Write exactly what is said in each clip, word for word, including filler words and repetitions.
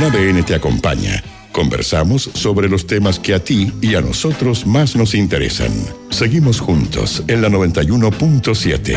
En A D N te acompaña. Conversamos sobre los temas que a ti y a nosotros más nos interesan. Seguimos juntos en la noventa y uno punto siete.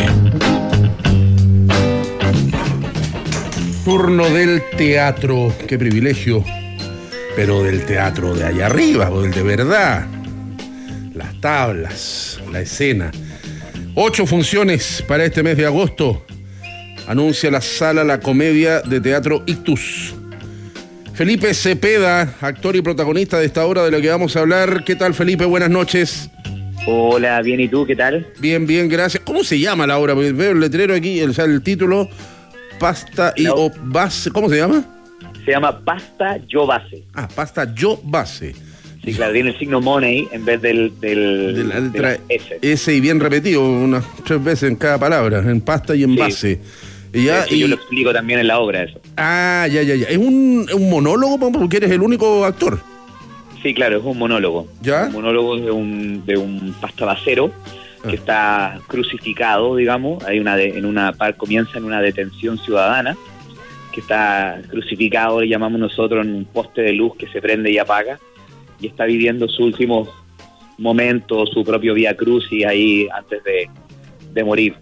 Turno del teatro. Qué privilegio. Pero del teatro de allá arriba, o del de verdad. Las tablas, la escena. Ocho funciones para este mes de agosto. Anuncia la Sala La Comedia de Teatro Ictus. Felipe Cepeda, actor y protagonista de esta obra de la que vamos a hablar. ¿Qué tal, Felipe? Buenas noches. Hola, bien, ¿y tú? ¿Qué tal? Bien, bien, gracias. ¿Cómo se llama la obra? Porque veo el letrero aquí, el, o sea, el título, Pasta y No. o Base. ¿Cómo se llama? Se llama Pasta Yo Base. Ah, Pasta Yo Base. Sí, claro, tiene el signo money en vez del, del, De la de letra la S. S y bien repetido, unas tres veces en cada palabra, en pasta y en Sí. base. Y ya, Eso y... yo lo explico también en la obra, eso. Ah, ya, ya, ya. ¿Es un, un monólogo porque eres el único actor? Sí, claro, es un monólogo. ¿Ya? Un monólogo de un, de un pasta basero Ah. que está crucificado, digamos. Hay una de, en una par, comienza en una detención ciudadana que está crucificado, le llamamos nosotros, en un poste de luz que se prende y apaga, y está viviendo sus últimos momentos, su propio vía crucis ahí antes de, de morir.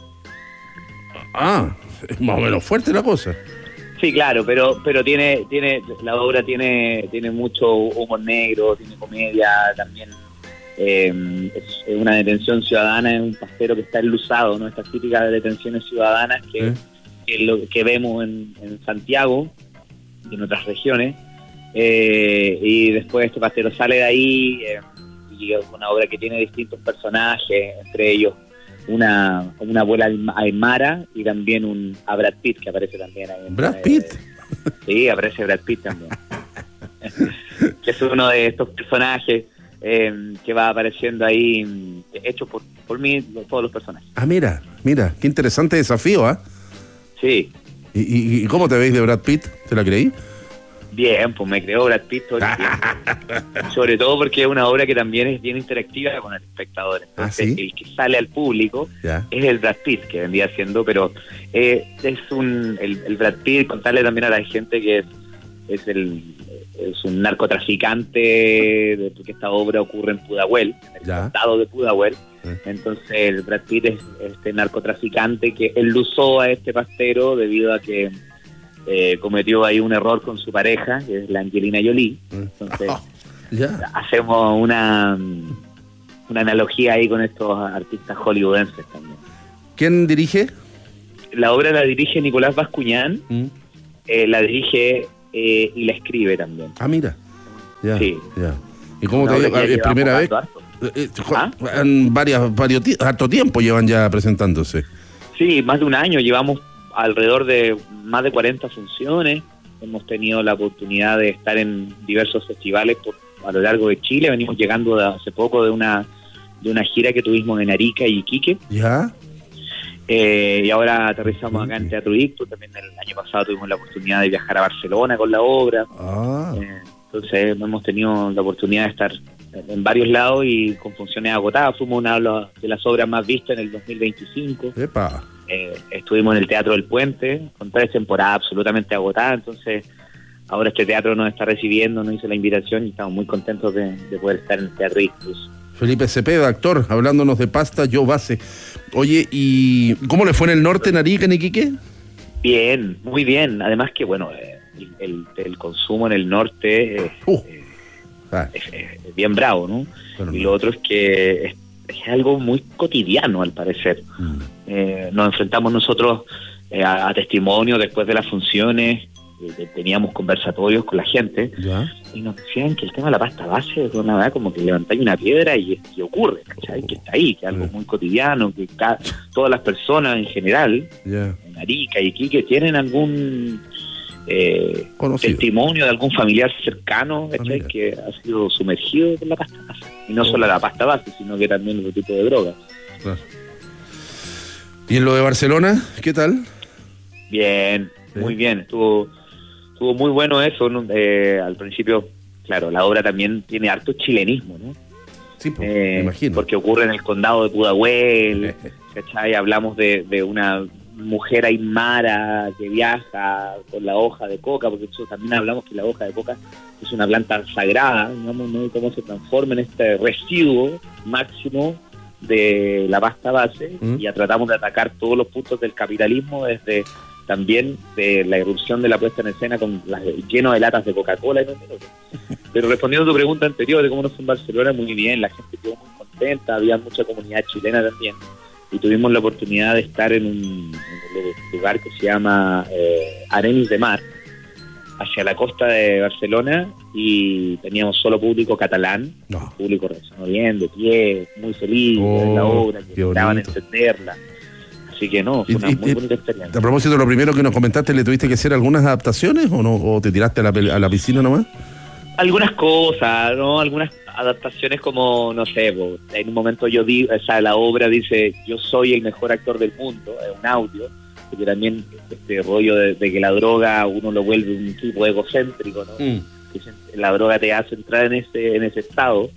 Ah, es más o menos fuerte la cosa. Sí, claro, pero pero tiene tiene la obra tiene tiene mucho humor negro, tiene comedia también. Eh, es una detención ciudadana, es un pastero que está enlusado, ¿no? Estas típicas detenciones ciudadanas que, ¿Eh? que, lo, que vemos en, en Santiago y en otras regiones. Eh, y después este pastero sale de ahí eh, y es una obra que tiene distintos personajes, entre ellos una una abuela aymara y también un a Brad Pitt que aparece también ahí. ¿Brad Pitt? Eh, sí, aparece Brad Pitt también. Que es uno de estos personajes eh, que va apareciendo ahí, hecho por, por mí, todos los personajes. Ah, mira, mira, qué interesante desafío, ¿ah? Sí, ¿Y, y, ¿Y cómo te veis de Brad Pitt? ¿Te la creí? bien, pues me creó Brad Pitt todo el tiempo. Sobre todo porque es una obra que también es bien interactiva con el espectador. Entonces, ¿Ah, sí? el que sale al público Ya. es el Brad Pitt, que vendría siendo, pero eh, es un el, el Brad Pitt, contarle también a la gente que es, es el es un narcotraficante, de, porque esta obra ocurre en Pudahuel, en el Ya. condado de Pudahuel. Eh. Entonces el Brad Pitt es este narcotraficante que enluzó a este pastero debido a que eh, cometió ahí un error con su pareja, que es la Angelina Jolie. Entonces Ya. hacemos una una analogía ahí con estos artistas hollywoodenses también. ¿Quién dirige? La obra la dirige Nicolás Bascuñán, Mm. eh, la dirige eh, y la escribe también. Ah, mira. Ya, Sí. ya. ¿Y cómo Una te obra lleva? que ya ¿Es primera vez? llevamos harto, harto. Eh, eh, jo- ¿Ah? han varias, varios ti- harto tiempo llevan ya presentándose. Sí, más de un año, llevamos alrededor de más de cuarenta funciones, hemos tenido la oportunidad de estar en diversos festivales por, a lo largo de Chile, venimos llegando de hace poco de una de una gira que tuvimos en Arica y Iquique, ¿Ya? eh, y ahora aterrizamos acá en Teatro Ictus, también el año pasado tuvimos la oportunidad de viajar a Barcelona con la obra, Ah, eh, entonces hemos tenido la oportunidad de estar en varios lados y con funciones agotadas, fuimos una de las- de las obras más vistas en el dos mil veinticinco. epa. Eh, estuvimos en el Teatro del Puente con tres temporadas absolutamente agotadas, entonces ahora este teatro nos está recibiendo, nos hizo la invitación y estamos muy contentos de, de poder estar en el Teatro Ictus. Felipe Cepeda, actor, hablándonos de Pasta Yo Base. Oye, ¿y cómo le fue en el norte, en Arica, en Iquique? Bien, muy bien, además que bueno, eh, el, el, el consumo en el norte eh, Uh. eh, Ah, es, es bien bravo, ¿no? Bueno, Y lo otro es que es, es algo muy cotidiano al parecer. mm. Eh, nos enfrentamos nosotros eh, a, a testimonios después de las funciones, eh, teníamos conversatorios con la gente ¿Ya? y nos decían que el tema de la pasta base es una verdad como que levantáis una piedra y, y ocurre, ¿cachai? Que está ahí, que es algo Sí. muy cotidiano, que ca- todas las personas en general, Ya. en Arica y Iquique, tienen algún eh, Conocido. testimonio de algún familiar cercano, Ah, ¿cachai? mira. Que ha sido sumergido por la pasta base. Y no solo la pasta base, sino que también otro tipo de drogas. Claro. ¿Y en lo de Barcelona, qué tal? Bien, Sí. muy bien, estuvo estuvo muy bueno eso, ¿no? Eh, al principio, claro, la obra también tiene harto chilenismo, ¿no? Sí, pues, Eh, me imagino. porque ocurre en el condado de Pudahuel, ¿cachai? Hablamos de, de una mujer aymara que viaja con la hoja de coca, porque eso también hablamos que la hoja de coca es una planta sagrada, digamos, ¿no? Y cómo se transforma en este residuo máximo de la pasta base, mm. y ya tratamos de atacar todos los puntos del capitalismo, desde también de la irrupción de la puesta en escena con las, lleno de latas de Coca-Cola y no, pero respondiendo a tu pregunta anterior de cómo nos fue en Barcelona, muy bien, la gente quedó muy contenta, había mucha comunidad chilena también, y tuvimos la oportunidad de estar en un, en un lugar que se llama eh, Arenys de Mar, hacia la costa de Barcelona, y teníamos solo público catalán, no. El público reaccionó bien, de pie, muy feliz oh, de la obra, que esperaban entenderla. Así que no, fue una y, muy y, bonita experiencia. A propósito de lo primero que nos comentaste, ¿le tuviste que hacer algunas adaptaciones o no o te tiraste a la, a la piscina nomás? Algunas cosas, ¿no? Algunas adaptaciones como, no sé, pues, en un momento yo di, o sea, la obra dice, yo soy el mejor actor del mundo, es un audio, porque también este rollo de, de que la droga uno lo vuelve un tipo egocéntrico, ¿no? Mm. Que la droga te hace entrar en ese, en ese estado.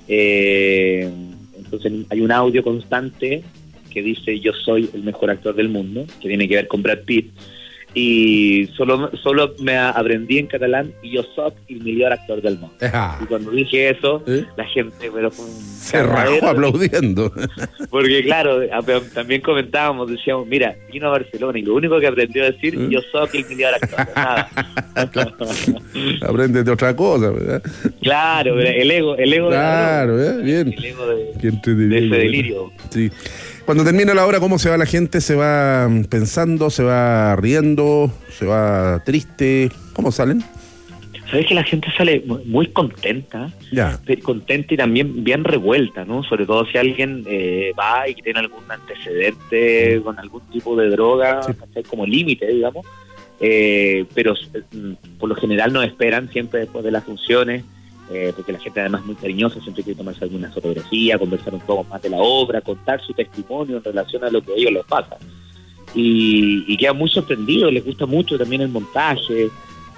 Eh, entonces hay un audio constante que dice yo soy el mejor actor del mundo, que tiene que ver con Brad Pitt, y solo solo me aprendí en catalán y yo soy el mejor actor del mundo. Ajá. Y cuando dije eso, ¿eh? La gente pero fue un se rajó aplaudiendo. Porque claro, también comentábamos, decíamos, mira, vino a Barcelona y lo único que aprendió a decir, ¿eh? Yo soy el mejor actor, nada. Aprendes de otra cosa, ¿verdad? Claro, el ego, el ego claro, de la droga, ¿eh? Bien. El ego de, de ese delirio. Sí. Cuando termina la obra, ¿cómo se va la gente? ¿Se va pensando? ¿Se va riendo? ¿Se va triste? ¿Cómo salen? Sabes que la gente sale muy contenta, ya. contenta y también bien revuelta, ¿no? Sobre todo si alguien eh, va y tiene algún antecedente con algún tipo de droga, sí. Como límite, digamos. Eh, pero por lo general nos esperan siempre después de las funciones. Eh, porque la gente además es muy cariñosa, siempre quiere tomarse alguna fotografía, conversar un poco más de la obra, contar su testimonio en relación a lo que a ellos les pasa. Y, y quedan muy sorprendidos, les gusta mucho también el montaje,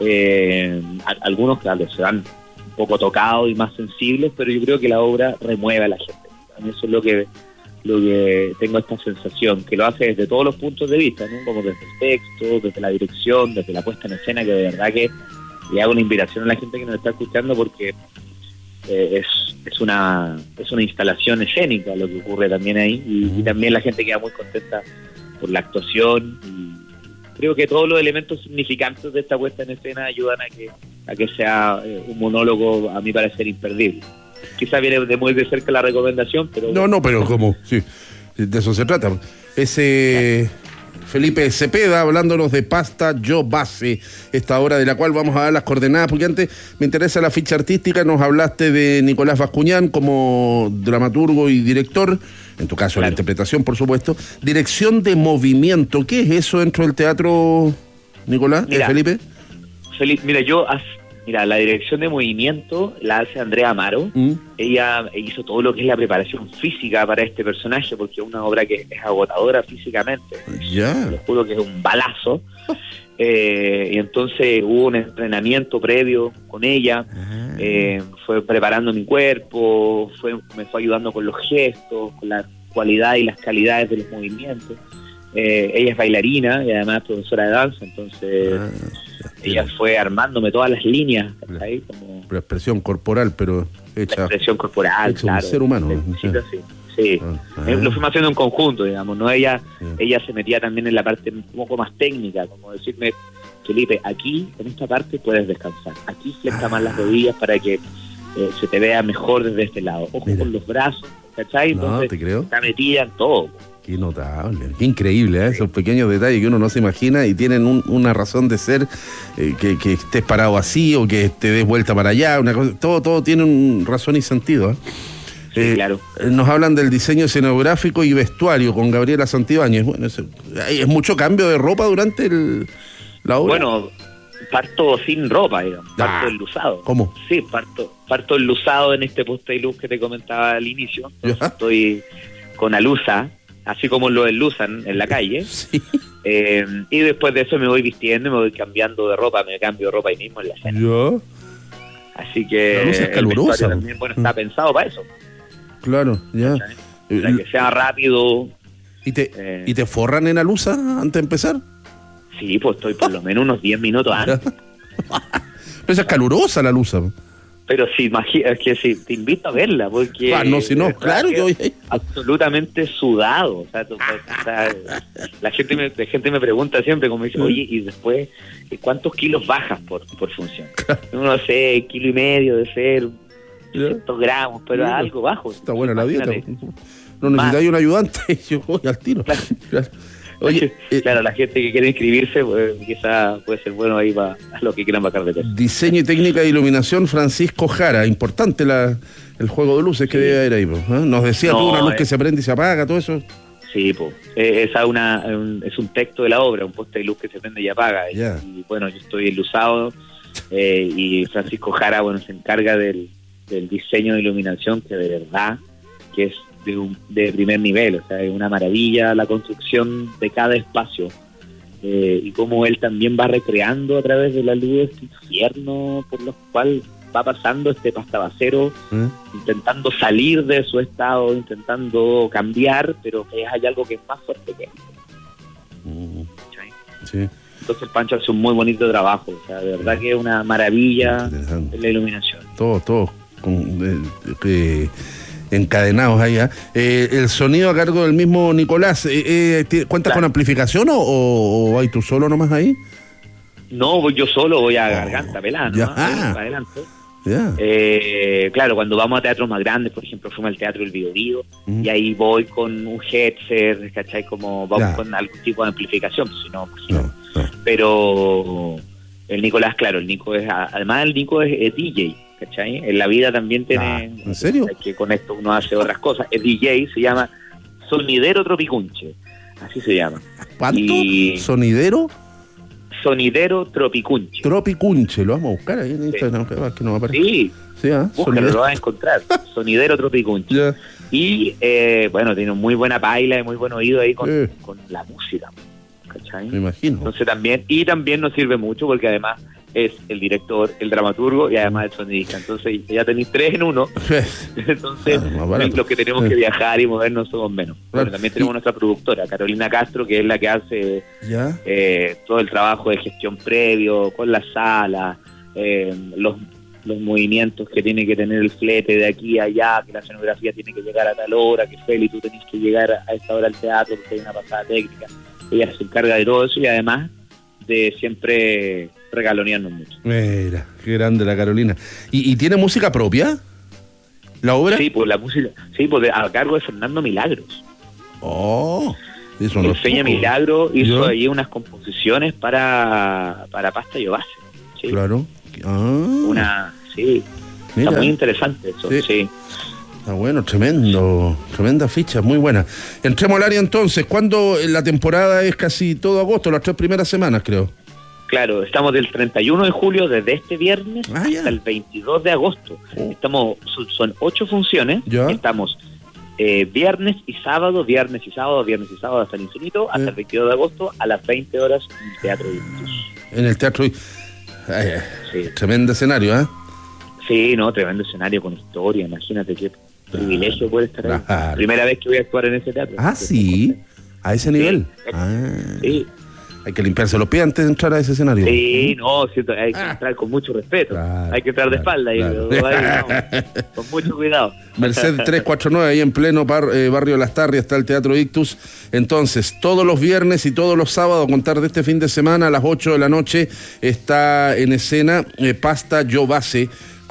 eh, a, algunos claro, se van un poco tocados y más sensibles, pero yo creo que la obra remueve a la gente. A mí eso es lo que, lo que tengo esta sensación, que lo hace desde todos los puntos de vista, ¿no? Como desde el texto, desde la dirección, desde la puesta en escena, que de verdad que le hago una invitación a la gente que nos está escuchando porque eh, es es una es una instalación escénica lo que ocurre también ahí y, uh-huh. y también la gente queda muy contenta por la actuación y creo que todos los elementos significantes de esta puesta en escena ayudan a que a que sea eh, un monólogo a mi parecer imperdible. Quizá viene de muy de cerca la recomendación, pero no no pero como sí de eso se trata. Ese Felipe Cepeda, hablándonos de Pasta Yo Base, esta obra de la cual vamos a dar las coordenadas, porque antes me interesa la ficha artística, nos hablaste de Nicolás Bascuñán como dramaturgo y director, en tu caso claro. La interpretación, por supuesto. Dirección de movimiento, ¿qué es eso dentro del teatro, Nicolás, mira, eh, Felipe? Felipe? Mira, yo... Mira, la dirección de movimiento la hace Andrea Amaro. Mm. Ella hizo todo lo que es la preparación física para este personaje, porque es una obra que es agotadora físicamente. Ya. Les juro que es un balazo. eh, y entonces hubo un entrenamiento previo con ella. Ah. Eh, fue preparando mi cuerpo, fue me fue ayudando con los gestos, con la cualidad y las calidades de los movimientos. Eh, ella es bailarina y además profesora de danza, entonces... Ah. Ella fue armándome todas las líneas, ¿ahí? Como la expresión corporal, pero hecha... La expresión corporal, hecha claro. Un ser humano. Sí, sí. sí. Ah, ah. Lo fuimos haciendo en conjunto, digamos, ¿no? Ella sí. ella se metía también en la parte un poco más técnica, como decirme, Felipe, aquí, en esta parte puedes descansar. Aquí flexa ah. más las rodillas para que eh, se te vea mejor desde este lado. Ojo Mira. Con los brazos, ¿cachai? Entonces, no, te creo. Está metida en todo. Qué notable, qué increíble, ¿eh? Sí. Esos pequeños detalles que uno no se imagina y tienen un, una razón de ser, eh, que, que estés parado así o que te des vuelta para allá, una cosa, todo todo tiene un razón y sentido. ¿eh? Sí, eh, claro. Nos hablan del diseño escenográfico y vestuario con Gabriela Santibáñez. Bueno, es, es mucho cambio de ropa durante el, la obra. Bueno, parto sin ropa, digamos, parto ah, enlusado. ¿Cómo? Sí, parto, parto enlusado en este poste de luz que te comentaba al inicio. Estoy con alusa. Así como lo enluzan en la calle. Sí. Eh, y después de eso me voy vistiendo, me voy cambiando de ropa, me cambio de ropa ahí mismo en la escena. ¿Yo? Así que la luz es calurosa. También, bueno, está pensado para eso. Claro, ya. Para que sea rápido, ¿Y te, eh, ¿Y te forran en la luz antes de empezar? Sí, pues estoy por lo menos unos diez minutos antes. Pero esa es calurosa la luz. Pero sí, imagina, es que sí, te invito a verla, porque... Ah, no, si no, claro que voy ahí. Absolutamente sudado. O sea, tú, o sea, la, gente me, la gente me pregunta siempre, como dice, oye, y después, ¿cuántos kilos bajas por, por función? No sé, kilo y medio de ser, cientos gramos, pero sí, algo bajo. Está buena la dieta. Imagínate. No necesitáis un ayudante, yo voy al tiro. Claro. Claro. Oye, eh, claro, la gente que quiere inscribirse, pues, quizá puede ser bueno ahí para los que quieran bajar de peso. Diseño y técnica de iluminación, Francisco Jara. Importante la, el juego de luces que sí. debe haber ahí. ¿eh? Nos decía no, tú una luz eh, que se prende y se apaga, todo eso. Sí, pues. Eh, esa una, un, es un texto de la obra, un poste de luz que se prende y apaga. Yeah. Y, y bueno, yo estoy ilusado eh, y Francisco Jara, bueno, se encarga del, del diseño de iluminación, que de verdad que es de, un, de primer nivel, o sea, es una maravilla la construcción de cada espacio eh, y cómo él también va recreando a través de la luz este infierno por los cual va pasando este pastabacero, ¿eh? Intentando salir de su estado, intentando cambiar, pero que hay algo que es más fuerte que él. Mm. Sí. Entonces Pancho hace un muy bonito trabajo, o sea, de verdad que es una maravilla en la iluminación. Todo, todo con, eh, eh, encadenados ahí. ¿eh? Eh, el sonido a cargo del mismo Nicolás. Eh, eh, ¿Cuentas claro. con amplificación o, o, o hay tú solo nomás ahí? No, voy yo solo, voy a oh, garganta pelada, ¿no? Ah, para adelante. Yeah. Eh, claro, cuando vamos a teatros más grandes, por ejemplo, fuimos al Teatro El Bio Bio, mm. y ahí voy con un headset, ¿cachai? Como vamos yeah. con algún tipo de amplificación, pues, si no, pues, no, no. Pero el Nicolás, claro, el Nico es, además el Nico es, es D J, ¿cachai? En la vida también tiene... Ah, ¿en serio? Que con esto uno hace otras cosas. Es D J, se llama Sonidero Tropicunche, así se llama. ¿Cuánto? Y... ¿Sonidero? Sonidero Tropicunche. Tropicunche, lo vamos a buscar ahí en Instagram, sí. que no aparece. Sí, sí ¿eh? Búscalo, lo vas a encontrar. Sonidero Tropicunche. Yeah. Y, eh, bueno, tiene muy buena paila y muy buen oído ahí con, eh. con la música, ¿cachai? Me imagino. Entonces también, y también nos sirve mucho porque además es el director, el dramaturgo y además el sonidista. Entonces ya tenéis tres en uno. Entonces ah, los que tenemos que viajar y movernos somos menos. Claro. Bueno, también tenemos y... nuestra productora, Carolina Castro, que es la que hace eh, todo el trabajo de gestión previo, con la sala, eh, los, los movimientos que tiene que tener el flete de aquí a allá, que la escenografía tiene que llegar a tal hora, que Feli, tú tenés que llegar a esta hora al teatro porque hay una pasada técnica. Ella se encarga de todo eso y además de siempre regalonearnos mucho. Mira, qué grande la Carolina. ¿Y, y tiene música propia? ¿La obra? Sí, pues la música, sí, pues a cargo de Fernando Milagros. Oh, eso no. Peña Milagro hizo ¿Yo? ahí unas composiciones para, para Pasta y Ovace. ¿Sí? Claro. Ah. Una, sí. Mira. Está muy interesante eso, sí. sí. Está bueno, tremendo, tremenda ficha, muy buena. Entremos al área entonces. ¿Cuándo la temporada es casi todo agosto, las tres primeras semanas, creo? Claro, estamos del treinta y uno de julio, desde este viernes ah, hasta el veintidós de agosto. Oh. Estamos, son ocho funciones. ¿Ya? Estamos eh, viernes y sábado, viernes y sábado, viernes y sábado hasta el infinito, hasta eh. el veintidós de agosto a las veinte horas en el Teatro Ictus. En el Teatro ay, ay, sí. Tremendo escenario, ¿eh? Sí, no, tremendo escenario con historia, imagínate qué privilegio puede estar ahí. Claro. Primera vez que voy a actuar en ese teatro. Ah, sí, a ese nivel. Sí. Ah. Sí. Hay que limpiarse los pies antes de entrar a ese escenario. Sí, no, cierto, hay que ah. entrar con mucho respeto. Claro, hay que entrar de claro, espalda claro. y, ahí, no, con mucho cuidado. Merced trescientos cuarenta y nueve, ahí en pleno par, eh, barrio Las Tarrias está el Teatro Ictus. Entonces, todos los viernes y todos los sábados, a contar de este fin de semana, a las ocho de la noche, está en escena eh, Pasta Yo Base,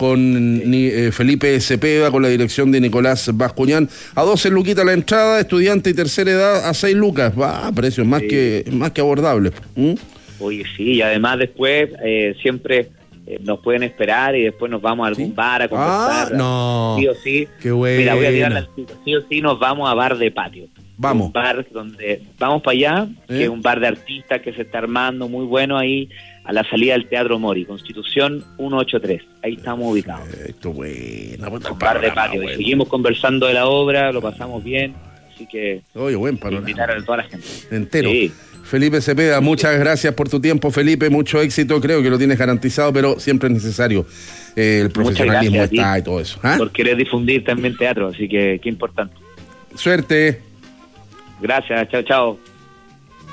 con ni, eh, Felipe Cepeda, con la dirección de Nicolás Bascuñán. A doce luquitas la entrada, estudiante y tercera edad a seis lucas. Va, precios más, sí. que, más que abordables. ¿Mm? Oye, sí, y además después eh, siempre eh, nos pueden esperar y después nos vamos a algún ¿Sí? bar a conversar. Ah, no. Sí o sí. Qué bueno. Mira, voy a tirar la sí o sí nos vamos a bar de patio. Vamos. Un bar donde vamos para allá, ¿Eh? que es un bar de artistas que se está armando muy bueno ahí, a la salida del Teatro Mori, Constitución ciento ochenta y tres. Ahí estamos ubicados. Esto bueno. Un bar de patio. Bueno. Y seguimos conversando de la obra, lo pasamos bien, así que Oye, buen panorama. Invitar a toda la gente. Entero. Sí. Felipe Cepeda, muchas gracias por tu tiempo, Felipe, mucho éxito, creo que lo tienes garantizado, pero siempre es necesario. Eh, el profesionalismo está y todo eso. ¿Ah? Por querer difundir también teatro, así que qué importante. Suerte. Gracias, chao, chao.